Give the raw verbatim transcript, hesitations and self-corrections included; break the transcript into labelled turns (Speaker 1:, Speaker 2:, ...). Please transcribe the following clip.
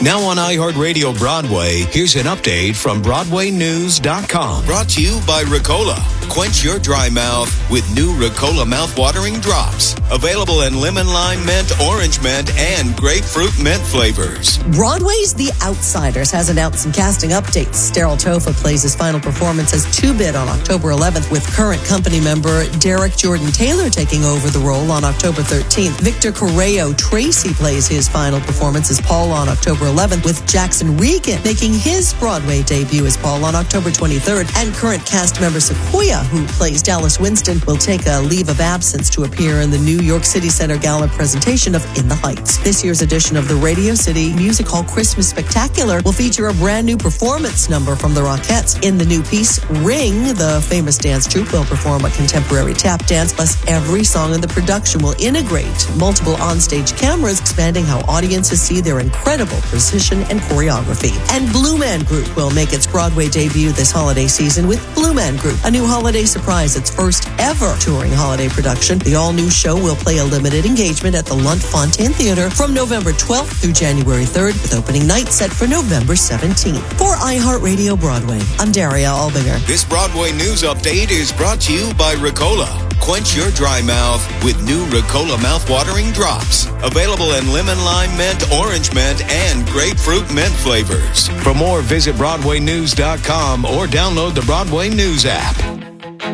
Speaker 1: Now on iHeartRadio Broadway, here's an update from Broadway News dot com. Brought to you by Ricola. Quench your dry mouth with new Ricola mouth-watering drops. Available in lemon, lime, mint, orange mint, and grapefruit mint flavors.
Speaker 2: Broadway's The Outsiders has announced some casting updates. Daryl Tofa plays his final performance as Two-Bit on October eleventh, with current company member Derek Jordan Taylor taking over the role on October thirteenth. Victor Correo Tracy plays his final performance as Paul on October eleventh, with Jackson Regan making his Broadway debut as Paul on October twenty-third. And current cast member Sequoia, who plays Dallas Winston, will take a leave of absence to appear in the New York City Center Gala presentation of In the Heights. This year's edition of the Radio City Music Hall Christmas Spectacular will feature a brand new performance number from the Rockettes. In the new piece, Ring, the famous dance troupe, will perform a contemporary tap dance, plus every song in the production will integrate multiple onstage cameras, expanding how audiences see their incredible precision and choreography. And Blue Man Group will make its Broadway debut this holiday season with Blue Man Group, a new holiday surprise, its first ever touring holiday production. The all-new show will play a limited engagement at the Lunt Fontaine Theater from November twelfth through January third, with opening night set for November seventeenth. For iHeartRadio Broadway, I'm Daria Albinger.
Speaker 1: This Broadway news update is brought to you by Ricola. Quench your dry mouth with new Ricola mouth-watering drops. Available in lemon, lime, mint, orange mint, and grapefruit mint flavors. For more, visit Broadway News dot com or download the Broadway News app.